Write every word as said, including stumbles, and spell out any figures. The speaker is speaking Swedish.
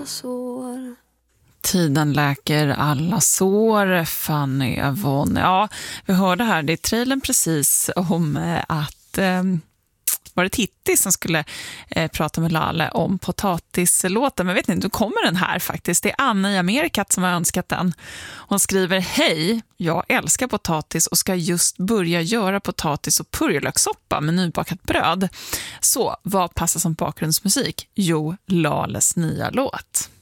sår. Tiden läker alla sår, Fanny Avon. Ja, vi hörde här, det är trailern precis om att eh, var det Titti som skulle eh, prata med Lalle om potatislåten. Men vet ni, då kommer den här faktiskt. Det är Anna i Amerikat som har önskat den. Hon skriver: hej, jag älskar potatis och ska just börja göra potatis- och purjolökssoppa med nybakat bröd. Så vad passar som bakgrundsmusik? Jo, Lalles nya låt.